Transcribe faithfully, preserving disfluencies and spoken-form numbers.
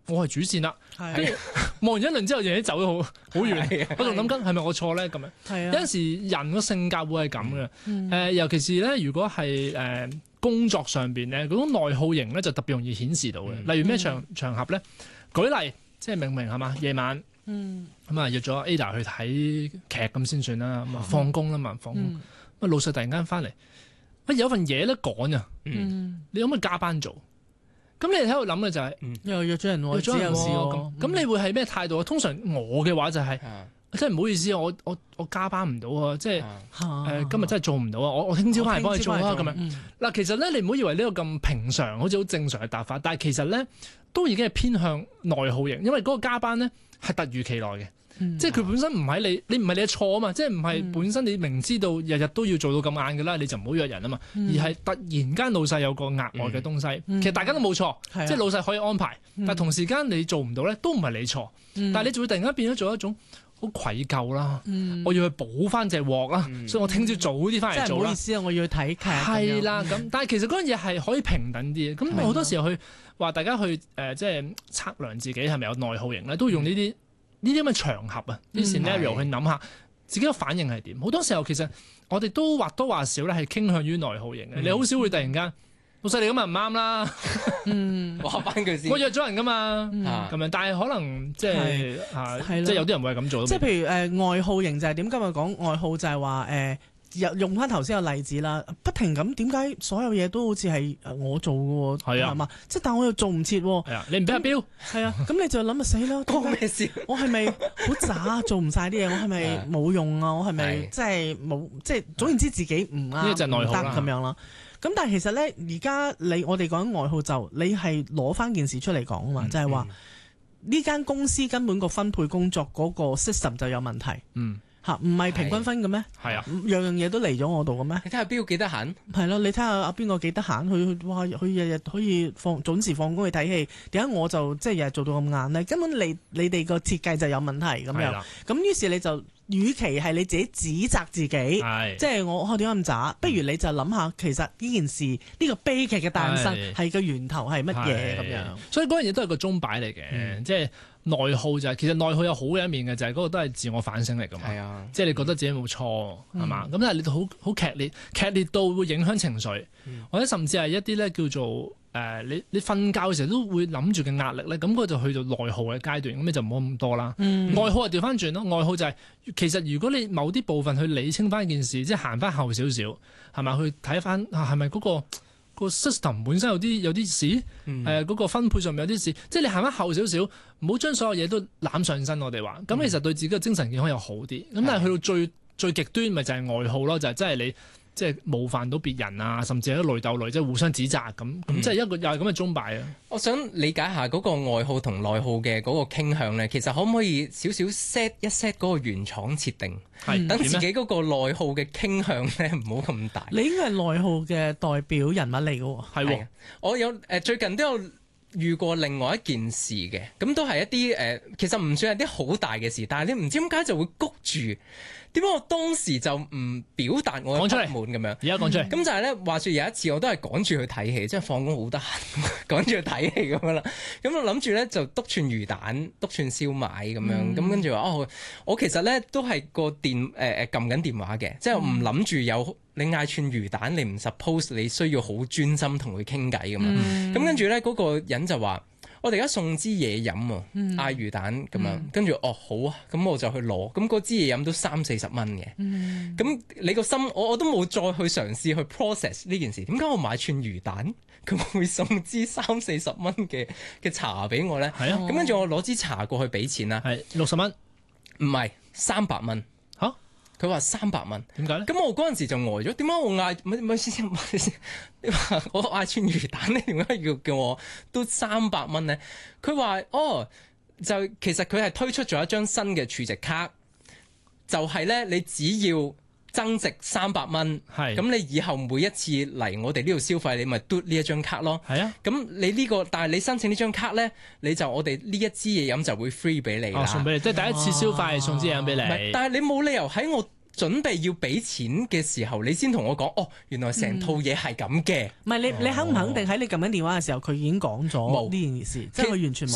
我係主線啦，跟住望完一輪之後，人哋走咗好好遠，我仲諗緊係咪我錯咧咁樣。 係啊， 有陣時人個性格會係咁嘅，誒、 嗯呃、尤其是咧，如果係誒、呃、工作上邊咧，嗰種內耗型咧就特別容易顯示到嘅。 嗯例如咩場場合咧？舉例，即係明明係嘛夜晚， 嗯咁啊約咗 Ada 去睇劇咁先算啦，咁啊放工啦嘛，放工，咁啊、 嗯、 老細突然間翻嚟，啊有份嘢咧趕啊， 嗯， 你可唔可以加班做？咁你喺度諗嘅就係、是， 又約咗人喎， 約咗人只有事喎， 喎咁咁你會係咩態度啊？通常我嘅話就係、是。 啊真係唔好意思啊！我我我加班唔到啊！即係誒、 啊呃、今日真係做唔到啊！我我聽朝翻嚟幫你做啊！咁樣嗱，其實咧你唔好以為呢個咁平常，好似好正常嘅答法，但係其實咧都已經係偏向內耗型，因為嗰個加班咧係突如其來嘅， 嗯、 即係佢本身唔係你，你唔係你嘅錯啊嘛！即係唔係本身你明知道日日都要做到咁晏嘅啦，你就唔好約人啊嘛， 嗯、 而係突然間老細有個額外嘅東西， 嗯、 其實大家都冇錯， 嗯、 即係老細可以安排， 嗯、 但係同時間你做唔到咧都唔係你錯， 嗯、 但係你就會突然間變咗做一種好愧疚啦， 嗯、 我要去補翻隻鑊啦，嗯、所以我聽朝早啲翻嚟做啦。 即係唔好意思啊，我要去睇劇。 係啦，咁但係其實嗰樣嘢係可以平等啲嘅。咁好多時候去話大家去誒、呃，即係測量自己係咪有內耗型咧，都用呢啲呢啲咁嘅場合啊，啲 scenario 去諗下自己個反應係點。好多時候其實我哋都或多或少咧係傾向於內耗型嘅。嗯、你好少會突然間。老細你咁啊唔啱啦， 嗯， 話翻佢先。 我約咗人噶嘛，咁、 嗯、 樣，但係可能即係啊，即係有啲人會係咁做。 即係譬如誒、呃、外耗型就係點？今日講外耗就係話誒，用用翻頭先個例子啦，不停咁點解所有嘢都好似係我做嘅喎？係啊，係嘛？即係但我又做唔切喎。 係啊，你唔俾阿標？係啊，咁你就諗啊死啦！ 關咩事？ 我係咪好渣？做唔晒啲嘢？我係咪冇用啊？我係咪即係冇？即係總言之自己唔啱， 呢就係內耗啦咁樣啦。咁但係其實咧，而家你我哋講緊外耗就你係攞翻件事出嚟講啊嘛，嗯、就係話呢間公司根本個分配工作嗰個 system 就有問題。嗯，嚇唔係平均分嘅咩？係啊，樣樣嘢都嚟咗我度嘅咩？ 你睇下邊個幾得閒？ 係咯，你睇下阿邊個幾得閒？佢哇，佢日日可以放準時放工去睇戲，點解我就即係日日做到咁晏咧？根本你你哋個設計就有問題咁樣。咁於是你就。與其係你自己指責自己，即係我我點解咁渣？不如你就諗下，其實呢件事呢、呢個悲劇嘅誕生係個源頭係乜嘢咁樣？ 所以嗰樣嘢都係個鐘擺嚟嘅，嗯、即係內耗就係、是、其實內耗有好嘅一面嘅，就係、是、嗰個都係自我反省嚟㗎嘛。啊、即係你覺得自己冇錯係嘛？咁、嗯、但係你好好劇烈，劇烈到會影響情緒，嗯、或者甚至係一啲咧叫做。誒、呃，你你瞓覺嘅時候都會諗住嘅壓力咧，咁嗰就去到內耗嘅階段，咁你就唔好咁多啦。嗯、外耗就調翻轉咯，外耗就係、是、其實如果你某啲部分去理清翻件事，即係行翻後少少，係咪去睇翻係咪嗰個、嗰個 system 本身有啲有啲事，誒嗰、嗯呃嗰個分配上面有啲事，即係你行翻後少少，唔好將所有嘢都攬上身。我哋話咁其實對自己嘅精神健康又好啲。咁、嗯、但係去到最最極端，咪就係外耗咯，就係真係你。即係冒犯到別人啊，甚至係類鬥類，即係互相指責咁，咁、嗯、即係一個又係咁嘅鐘擺啊！ 我想理解下嗰個外耗同內耗嘅嗰個傾向咧，其實可唔可以少少 set 一 set 嗰個原廠設定，係等、嗯、自己嗰個內耗嘅傾向咧唔好咁大。 你應該係內耗嘅代表人物嚟嘅喎， 係喎。 我有誒、呃、最近都有遇過另外一件事嘅，咁都係一啲誒、呃，其實唔算係啲好大嘅事，但係你唔知點解就會谷住。點解我當時就唔表達我嘅不滿咁樣？而家講出嚟，咁就係咧。話說有一次我都係趕住去睇戲，即係放工好得閒，趕住去睇戲咁樣啦。咁我諗住咧就篤串魚蛋、篤串燒賣咁樣。咁、嗯、跟住話哦，我其實咧都係個電誒誒撳緊電話嘅，即係唔諗住有你嗌串魚蛋，你唔 suppose 你需要好專心同佢傾偈咁嘛。咁、嗯、跟住咧嗰個人就話。我哋而家送支嘢飲啊，嗌魚蛋咁樣，跟住哦好啊，咁我就去攞，咁嗰支嘢飲都三四十蚊嘅，咁、嗯、你個心我我都冇再去嘗試去 process 呢件事，點解我買串魚蛋佢會送支三四十蚊嘅嘅茶俾我咧？係啊，咁跟住我攞支茶過去俾錢啦，係六十蚊，唔係三百蚊。佢話三百蚊，點解咧？咁我嗰陣時就呆咗，點解我嗌咪咪先先？你話我嗌串魚蛋咧，點解要叫我都三百蚊咧？佢話哦，就其實佢係推出咗一張新嘅儲值卡，就係、是、咧你只要增值三百蚊，係咁你以後每一次嚟我哋呢度消費，你咪嘟呢一張卡咯。係啊，咁你呢、這個但係你申請呢張卡咧，你就我哋呢一支嘢飲就會 free 俾你啦、哦，送俾你，即係第一次消費送支嘢飲俾你。啊、但係你冇理由喺我準備要俾錢嘅時候，你先同我講，哦，原來成套嘢係咁嘅。 唔係、嗯、你你肯唔肯定喺你撳緊電話嘅時候，佢已經講咗呢件事，即係佢完全冇。